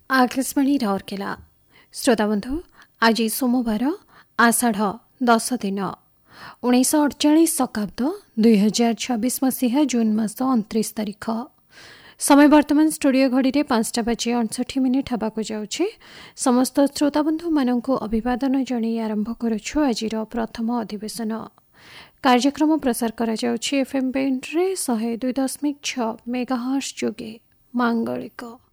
आकाशवाणी राउरकेला। श्रोताबंधु, आज सोमवार आषाढ़ 10 दिन 1948 शकाब्द 2026 मसीहा जून मास 29 तारिख। समय वर्तमान स्टूडियो घड़ी 5:59 हवाक जाउछे। समस्त श्रोताबंधु मानक अभिवादन जणै आरंभ करुछु आजिर प्रथम अधिवेशन। कार्यक्रम प्रसार करा जाउछे एफएम बैंड रे 102.6 मेगाहर्ट्ज जोगे मांगलिक।